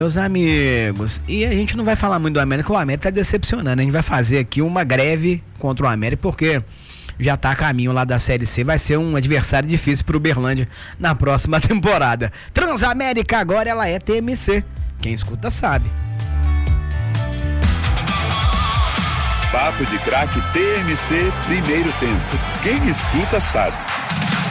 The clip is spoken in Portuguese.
Meus amigos, e a gente não vai falar muito do América, o América tá decepcionando. A gente vai fazer aqui uma greve contra o América, porque já tá a caminho lá da Série C, vai ser um adversário difícil pro Uberlândia na próxima temporada. Transamérica agora ela é TMC, quem escuta sabe. Papo de Craque TMC, primeiro tempo. Quem escuta sabe.